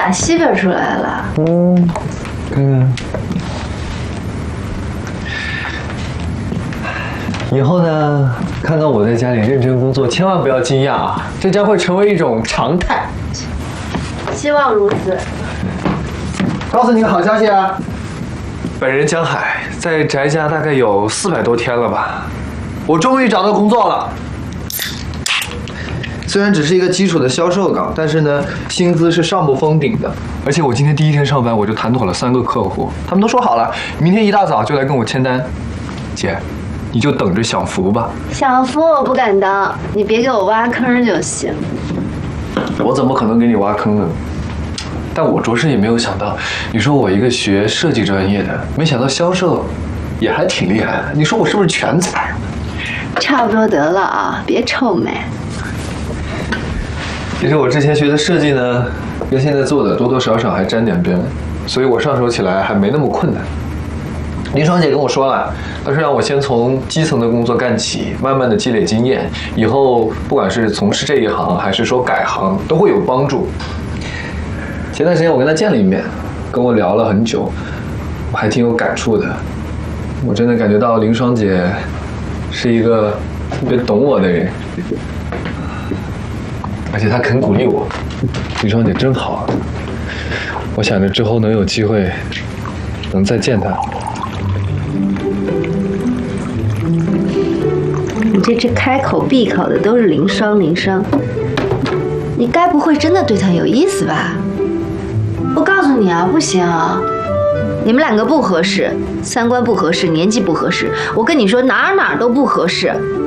俩媳妇出来了。 看看。以后呢，看到我在家里认真工作，千万不要惊讶啊，这将会成为一种常态。 希望如此。 告诉你个好消息啊！本人江海在翟家大概有400多天了吧，我终于找到工作了。虽然只是一个基础的销售岗，但是呢，薪资是上不封顶的。而且我今天第一天上班，我就谈妥了3个客户，他们都说好了，明天一大早就来跟我签单。姐，你就等着享福吧。 享福我不敢当，你别给我挖坑就行。 我怎么可能给你挖坑呢？但我着实也没有想到，你说我一个学设计专业的，没想到销售也还挺厉害的。你说我是不是全才？ 差不多得了啊，别臭美。 其实我之前学的设计呢，跟现在做的多多少少还沾点边，所以我上手起来还没那么困难。林双姐跟我说了，她说让我先从基层的工作干起，慢慢的积累经验，以后不管是从事这一行还是说改行，都会有帮助。前段时间我跟她见了一面，跟我聊了很久，我还挺有感触的。我真的感觉到林双姐是一个特别懂我的人。而且他肯鼓励我，林双姐真好啊！我想着之后能有机会，能再见她。 你这开口闭口的都是林双，你该不会真的对他有意思吧？我告诉你啊，不行啊，你们2个不合适，3观不合适，年纪不合适，我跟你说哪儿都不合适。